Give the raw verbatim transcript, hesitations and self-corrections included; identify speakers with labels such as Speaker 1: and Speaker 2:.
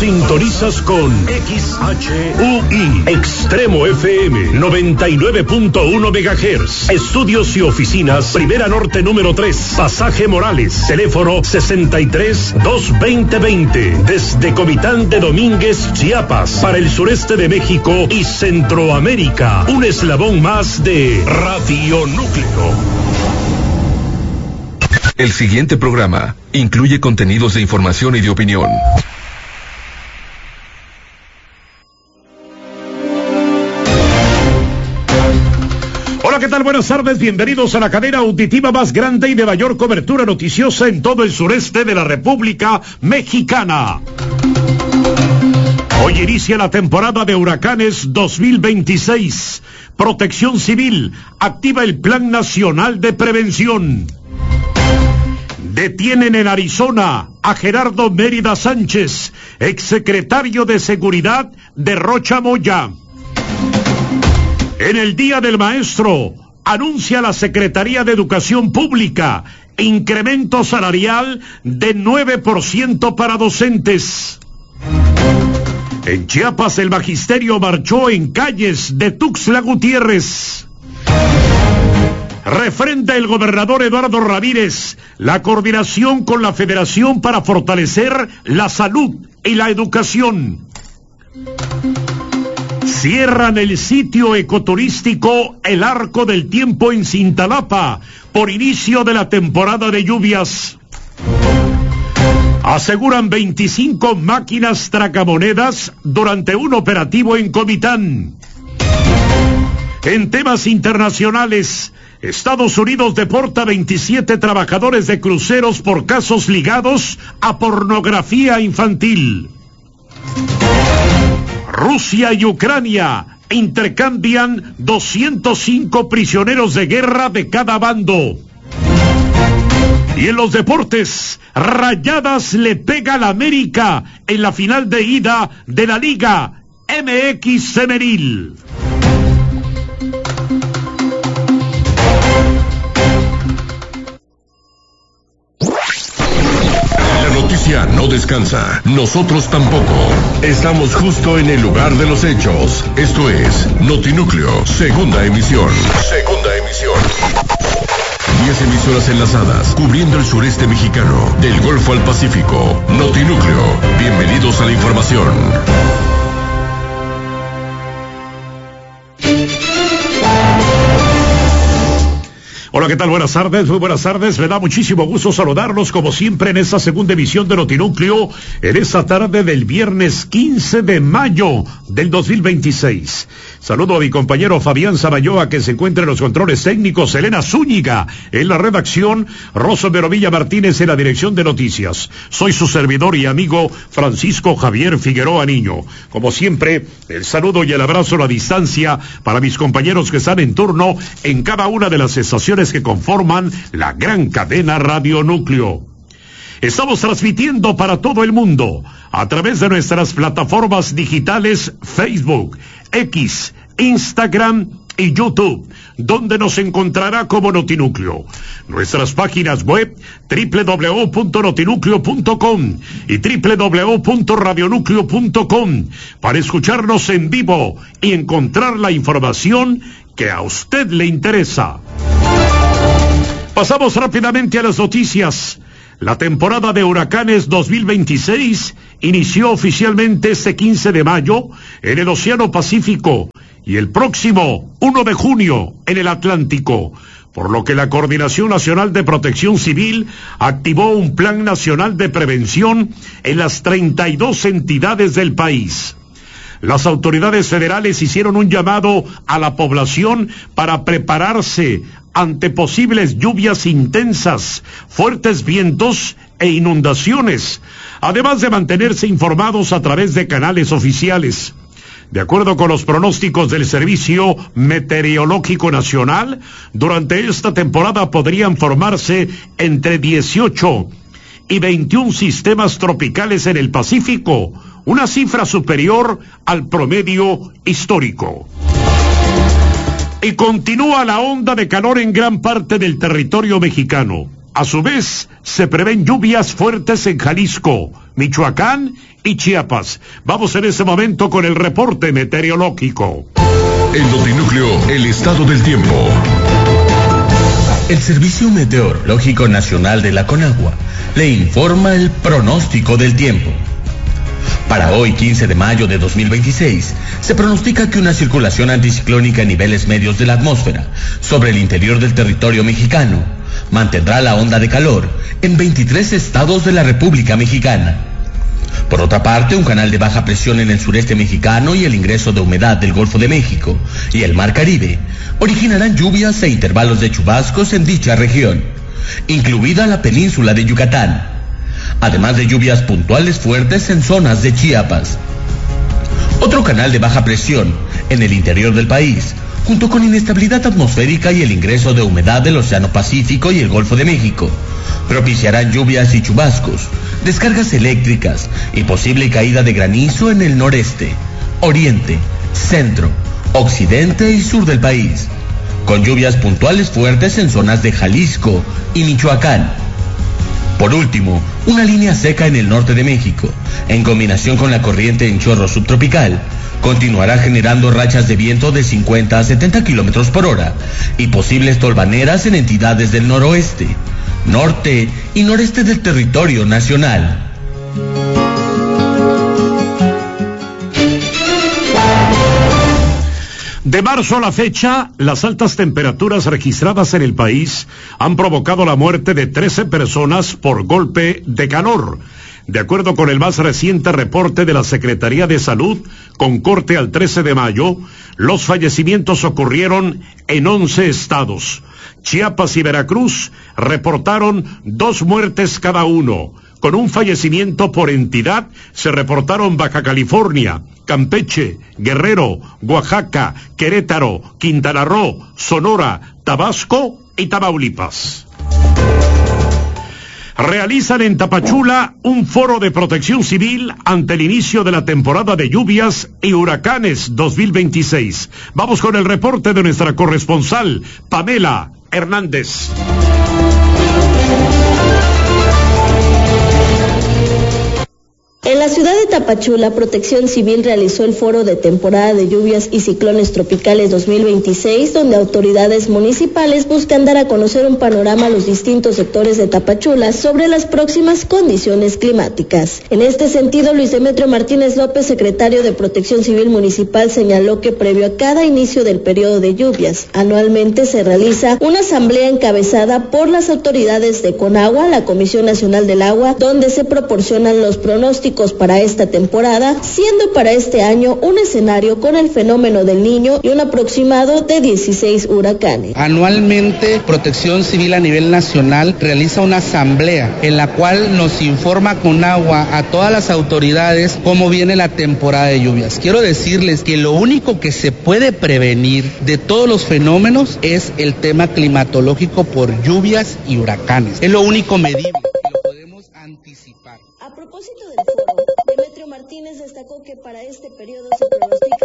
Speaker 1: Sintonizas con X H U I Extremo F M noventa y nueve punto uno megahertz. Estudios y oficinas Primera Norte número tres, Pasaje Morales. Teléfono sesenta y tres, dos veinte veinte. Desde Comitán de Domínguez, Chiapas, para el sureste de México y Centroamérica. Un eslabón más de Radio Núcleo.
Speaker 2: El siguiente programa incluye contenidos de información y de opinión.
Speaker 1: Hola, ¿qué tal? Buenas tardes, bienvenidos a la cadena auditiva más grande y de mayor cobertura noticiosa en todo el sureste de la República Mexicana. Hoy inicia la temporada de huracanes dos mil veintiséis. Protección Civil activa el Plan Nacional de Prevención. Detienen en Arizona a Gerardo Mérida Sánchez, exsecretario de Seguridad de Rocha Moya. En el Día del Maestro, anuncia la Secretaría de Educación Pública incremento salarial de nueve por ciento para docentes. En Chiapas, el magisterio marchó en calles de Tuxtla Gutiérrez. Refrenda el gobernador Eduardo Ramírez la coordinación con la Federación para fortalecer la salud y la educación. Cierran el sitio ecoturístico El Arco del Tiempo en Cintalapa por inicio de la temporada de lluvias. Aseguran veinticinco máquinas tragamonedas durante un operativo en Comitán. En temas internacionales, Estados Unidos deporta veintisiete trabajadores de cruceros por casos ligados a pornografía infantil. Rusia y Ucrania intercambian doscientos cinco prisioneros de guerra de cada bando. Y en los deportes, Rayadas le pega al América en la final de ida de la Liga M X Femenil.
Speaker 2: La noticia no descansa, nosotros tampoco. Estamos justo en el lugar de los hechos. Esto es Notinúcleo, segunda emisión. Segunda emisión. Diez emisoras enlazadas, cubriendo el sureste mexicano, del Golfo al Pacífico. Notinúcleo, bienvenidos a la información.
Speaker 1: Hola, ¿qué tal? Buenas tardes, muy buenas tardes. Me da muchísimo gusto saludarlos como siempre en esta segunda emisión de Notinúcleo, en esta tarde del viernes quince de mayo del dos mil veintiséis. Saludo a mi compañero Fabián Samayoa, que se encuentra en los controles técnicos, Elena Zúñiga en la redacción, Rosso Merovilla Martínez en la dirección de noticias. Soy su servidor y amigo Francisco Javier Figueroa Niño. Como siempre, el saludo y el abrazo a la distancia para mis compañeros que están en turno en cada una de las estaciones que conforman la gran cadena Radio Núcleo. Estamos transmitiendo para todo el mundo a través de nuestras plataformas digitales Facebook, X, Instagram y YouTube, donde nos encontrará como Notinúcleo. Nuestras páginas web doble u doble u doble u punto notinúcleo punto com y doble u doble u doble u punto radionúcleo punto com para escucharnos en vivo y encontrar la información que a usted le interesa. Pasamos rápidamente a las noticias. La temporada de huracanes dos mil veintiséis inició oficialmente este quince de mayo en el Océano Pacífico y el próximo uno de junio en el Atlántico, por lo que la Coordinación Nacional de Protección Civil activó un Plan Nacional de Prevención en las treinta y dos entidades del país. Las autoridades federales hicieron un llamado a la población para prepararse ante posibles lluvias intensas, fuertes vientos e inundaciones, además de mantenerse informados a través de canales oficiales. De acuerdo con los pronósticos del Servicio Meteorológico Nacional, durante esta temporada podrían formarse entre dieciocho y veintiún sistemas tropicales en el Pacífico, una cifra superior al promedio histórico. Y continúa la onda de calor en gran parte del territorio mexicano. A su vez, se prevén lluvias fuertes en Jalisco, Michoacán y Chiapas. Vamos en ese momento con el reporte meteorológico.
Speaker 2: En Notinúcleo, el estado del tiempo.
Speaker 3: El Servicio Meteorológico Nacional de la Conagua le informa el pronóstico del tiempo. Para hoy, quince de mayo de dos mil veintiséis, se pronostica que una circulación anticiclónica en niveles medios de la atmósfera sobre el interior del territorio mexicano mantendrá la onda de calor en veintitrés estados de la República Mexicana. Por otra parte, un canal de baja presión en el sureste mexicano y el ingreso de humedad del Golfo de México y el Mar Caribe originarán lluvias e intervalos de chubascos en dicha región, incluida la península de Yucatán, además de lluvias puntuales fuertes en zonas de Chiapas. Otro canal de baja presión en el interior del país, junto con inestabilidad atmosférica y el ingreso de humedad del Océano Pacífico y el Golfo de México, propiciarán lluvias y chubascos, descargas eléctricas y posible caída de granizo en el noreste, oriente, centro, occidente y sur del país, con lluvias puntuales fuertes en zonas de Jalisco y Michoacán. Por último, una línea seca en el norte de México, en combinación con la corriente en chorro subtropical, continuará generando rachas de viento de cincuenta a setenta kilómetros por hora y posibles tolvaneras en entidades del noroeste, norte y noreste del territorio nacional.
Speaker 1: De marzo a la fecha, las altas temperaturas registradas en el país han provocado la muerte de trece personas por golpe de calor. De acuerdo con el más reciente reporte de la Secretaría de Salud, con corte al trece de mayo, los fallecimientos ocurrieron en once estados. Chiapas y Veracruz reportaron dos muertes cada uno. Con un fallecimiento por entidad se reportaron Baja California, Campeche, Guerrero, Oaxaca, Querétaro, Quintana Roo, Sonora, Tabasco y Tamaulipas. Realizan en Tapachula un foro de protección civil ante el inicio de la temporada de lluvias y huracanes dos mil veintiséis. Vamos con el reporte de nuestra corresponsal, Pamela Hernández.
Speaker 4: En la ciudad de Tapachula, Protección Civil realizó el foro de temporada de lluvias y ciclones tropicales dos mil veintiséis, donde autoridades municipales buscan dar a conocer un panorama a los distintos sectores de Tapachula sobre las próximas condiciones climáticas. En este sentido, Luis Demetrio Martínez López, secretario de Protección Civil Municipal, señaló que previo a cada inicio del periodo de lluvias, anualmente se realiza una asamblea encabezada por las autoridades de Conagua, la Comisión Nacional del Agua, donde se proporcionan los pronósticos para esta temporada, siendo para este año un escenario con el fenómeno del Niño y un aproximado de dieciséis huracanes.
Speaker 5: Anualmente, Protección Civil a nivel nacional realiza una asamblea en la cual nos informa Conagua a todas las autoridades cómo viene la temporada de lluvias. Quiero decirles que lo único que se puede prevenir de todos los fenómenos es el tema climatológico por lluvias y huracanes. Es lo único medible que lo podemos anticipar.
Speaker 4: A propósito del foro, Demetrio Martínez destacó que para este periodo se pronostica